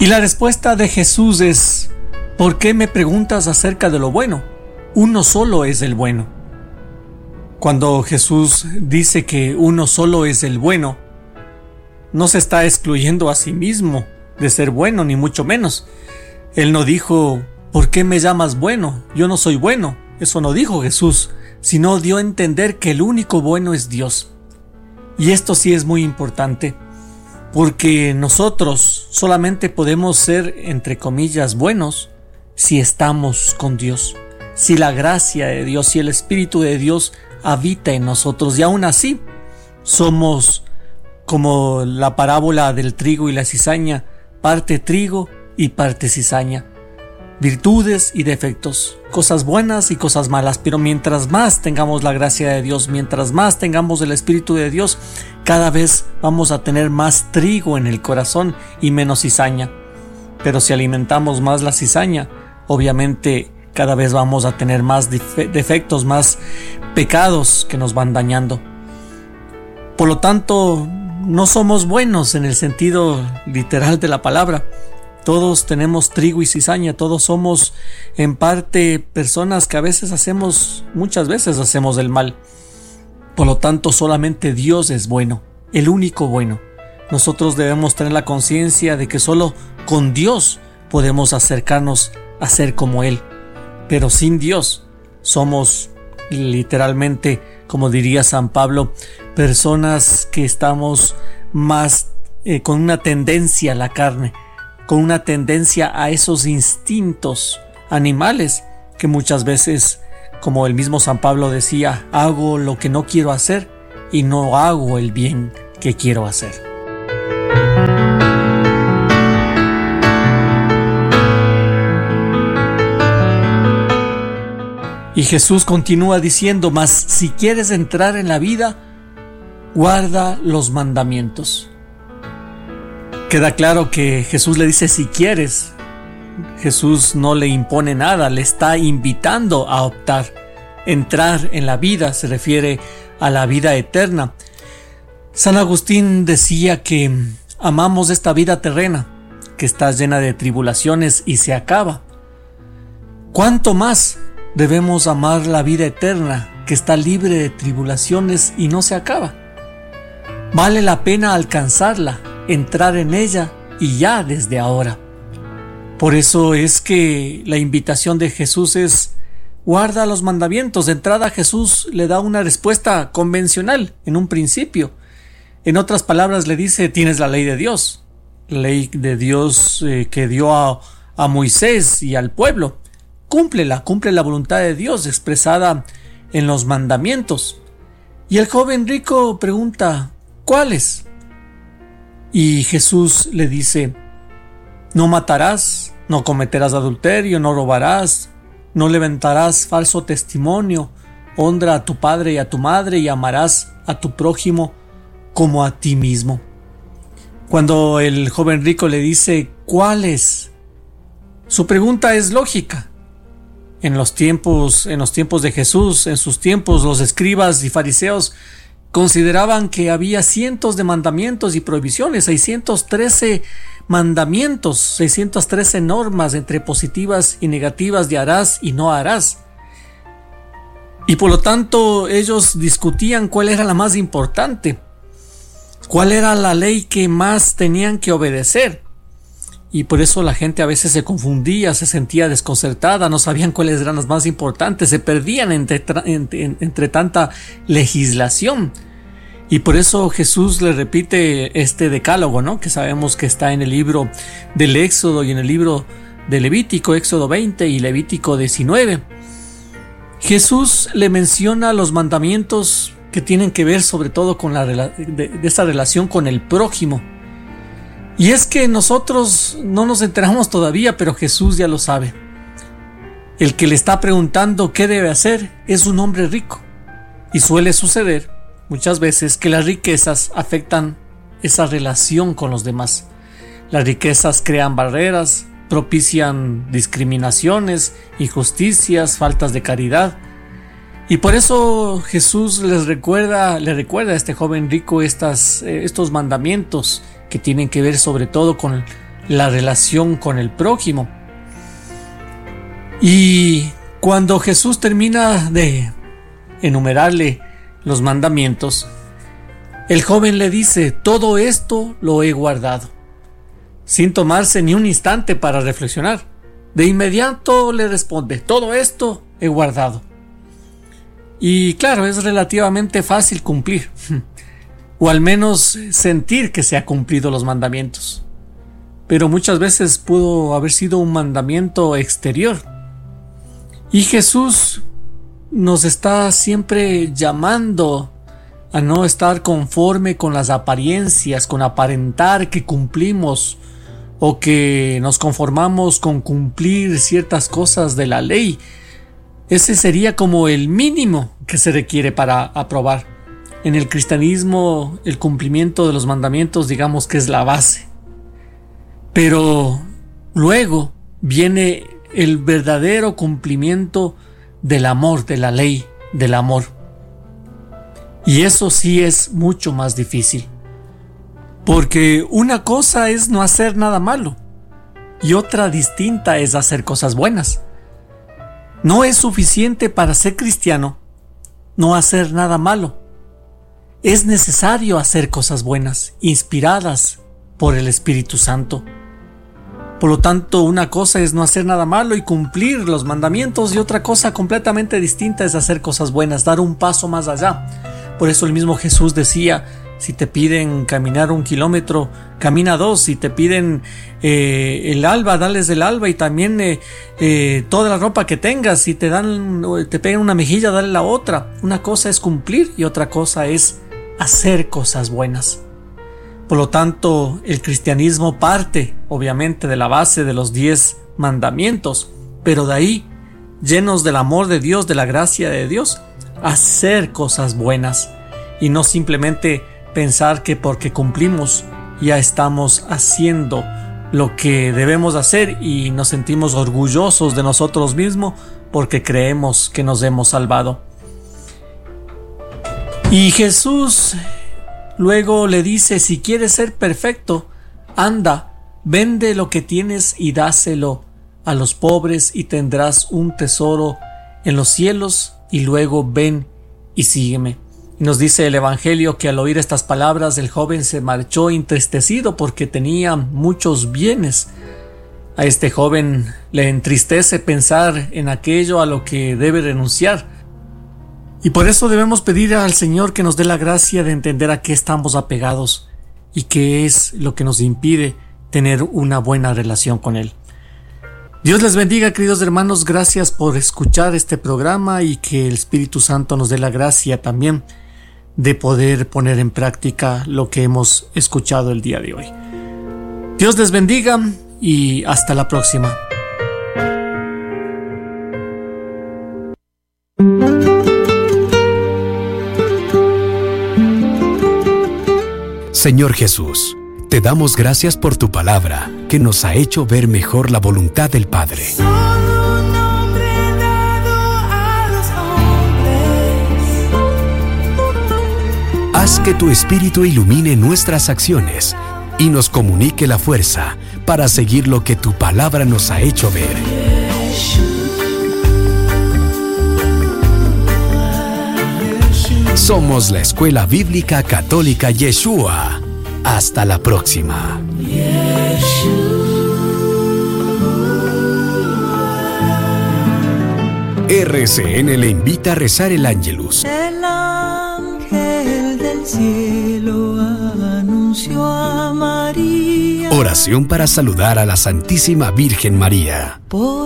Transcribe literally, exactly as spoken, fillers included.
Y la respuesta de Jesús es: ¿por qué me preguntas acerca de lo bueno? Uno solo es el bueno. Cuando Jesús dice que uno solo es el bueno, no se está excluyendo a sí mismo de ser bueno, ni mucho menos. Él no dijo: ¿por qué me llamas bueno? Yo no soy bueno. Eso no dijo Jesús, sino dio a entender que el único bueno es Dios. Y esto sí es muy importante, porque nosotros solamente podemos ser, entre comillas, buenos si estamos con Dios, si la gracia de Dios, si el Espíritu de Dios habita en nosotros. Y aún así somos como la parábola del trigo y la cizaña, parte trigo y parte cizaña, virtudes y defectos, cosas buenas y cosas malas. Pero mientras más tengamos la gracia de Dios, mientras más tengamos el Espíritu de Dios, cada vez vamos a tener más trigo en el corazón y menos cizaña. Pero si alimentamos más la cizaña, obviamente cada vez vamos a tener más defectos, más pecados que nos van dañando. Por lo tanto, no somos buenos en el sentido literal de la palabra. Todos tenemos trigo y cizaña, todos somos en parte personas que a veces hacemos, muchas veces hacemos el mal. Por lo tanto, solamente Dios es bueno, el único bueno. Nosotros debemos tener la conciencia de que solo con Dios podemos acercarnos a ser como Él. Pero sin Dios somos literalmente, como diría San Pablo, personas que estamos más eh, con una tendencia a la carne, con una tendencia a esos instintos animales que muchas veces, como el mismo San Pablo decía, hago lo que no quiero hacer y no hago el bien que quiero hacer. Y Jesús continúa diciendo: mas si quieres entrar en la vida, guarda los mandamientos. Queda claro que Jesús le dice si quieres. Jesús no le impone nada, le está invitando a optar. Entrar en la vida se refiere a la vida eterna. San Agustín decía que amamos esta vida terrena, que está llena de tribulaciones y se acaba. ¿Cuánto más debemos amar la vida eterna, que está libre de tribulaciones y no se acaba? Vale la pena alcanzarla, entrar en ella y ya desde ahora. Por eso es que la invitación de Jesús es: guarda los mandamientos. De entrada, Jesús le da una respuesta convencional en un principio. En otras palabras, le dice: tienes la ley de Dios, la ley de Dios eh, que dio a, a Moisés y al pueblo. Cúmplela, cumple la voluntad de Dios expresada en los mandamientos. Y el joven rico pregunta: ¿cuáles? Y Jesús le dice: no matarás, no cometerás adulterio, no robarás, no levantarás falso testimonio, honra a tu padre y a tu madre y amarás a tu prójimo como a ti mismo. Cuando el joven rico le dice ¿cuáles?, su pregunta es lógica. En los tiempos, en los tiempos de Jesús, en sus tiempos, los escribas y fariseos consideraban que había cientos de mandamientos y prohibiciones, seiscientos trece mandamientos, seiscientas trece normas entre positivas y negativas de harás y no harás. Y por lo tanto ellos discutían cuál era la más importante, cuál era la ley que más tenían que obedecer. Y por eso la gente a veces se confundía, se sentía desconcertada, no sabían cuáles eran las más importantes, se perdían entre, entre, entre tanta legislación. Y por eso Jesús le repite este decálogo, ¿no?, que sabemos que está en el libro del Éxodo y en el libro de Levítico, Éxodo veinte y Levítico diecinueve. Jesús le menciona los mandamientos que tienen que ver sobre todo con la de, de esta relación con el prójimo. Y es que nosotros no nos enteramos todavía, pero Jesús ya lo sabe. El que le está preguntando qué debe hacer es un hombre rico. Y suele suceder muchas veces que las riquezas afectan esa relación con los demás. Las riquezas crean barreras, propician discriminaciones, injusticias, faltas de caridad. Y por eso Jesús les recuerda, le recuerda a este joven rico estas, eh, estos mandamientos que tienen que ver sobre todo con la relación con el prójimo. Y cuando Jesús termina de enumerarle los mandamientos, el joven le dice: todo esto lo he guardado, sin tomarse ni un instante para reflexionar. De inmediato le responde: todo esto he guardado. Y claro, es relativamente fácil cumplir, o al menos sentir que se ha cumplido los mandamientos. Pero muchas veces pudo haber sido un mandamiento exterior. Y Jesús nos está siempre llamando a no estar conforme con las apariencias, con aparentar que cumplimos o que nos conformamos con cumplir ciertas cosas de la ley. Ese sería como el mínimo que se requiere para aprobar. En el cristianismo, el cumplimiento de los mandamientos, digamos que es la base. Pero luego viene el verdadero cumplimiento del amor, de la ley, del amor. Y eso sí es mucho más difícil. Porque una cosa es no hacer nada malo y otra distinta es hacer cosas buenas. No es suficiente para ser cristiano no hacer nada malo. Es necesario hacer cosas buenas, inspiradas por el Espíritu Santo. Por lo tanto, una cosa es no hacer nada malo y cumplir los mandamientos, y otra cosa completamente distinta es hacer cosas buenas, dar un paso más allá. Por eso el mismo Jesús decía: si te piden caminar un kilómetro, camina dos. Si te piden eh, el alba, dales el alba, y también eh, eh, toda la ropa que tengas. Si te dan, te pegan una mejilla, dale la otra. Una cosa es cumplir y otra cosa es hacer cosas buenas. Por lo tanto, el cristianismo parte, obviamente, de la base de los diez mandamientos, pero de ahí, llenos del amor de Dios, de la gracia de Dios, hacer cosas buenas y no simplemente pensar que porque cumplimos ya estamos haciendo lo que debemos hacer y nos sentimos orgullosos de nosotros mismos porque creemos que nos hemos salvado. Y Jesús luego le dice: si quieres ser perfecto, anda, vende lo que tienes y dáselo a los pobres y tendrás un tesoro en los cielos, y luego ven y sígueme. Y nos dice el Evangelio que al oír estas palabras el joven se marchó entristecido porque tenía muchos bienes. A este joven le entristece pensar en aquello a lo que debe renunciar. Y por eso debemos pedir al Señor que nos dé la gracia de entender a qué estamos apegados y qué es lo que nos impide tener una buena relación con Él. Dios les bendiga, queridos hermanos. Gracias por escuchar este programa y que el Espíritu Santo nos dé la gracia también de poder poner en práctica lo que hemos escuchado el día de hoy. Dios les bendiga y hasta la próxima. Señor Jesús, te damos gracias por tu palabra, que nos ha hecho ver mejor la voluntad del Padre. Solo un nombre dado a los hombres. Haz que tu Espíritu ilumine nuestras acciones y nos comunique la fuerza para seguir lo que tu palabra nos ha hecho ver. Somos la Escuela Bíblica Católica Yeshua. Hasta la próxima. R C N le invita a rezar el Ángelus. El ángel del cielo anunció a María. Oración para saludar a la Santísima Virgen María. Por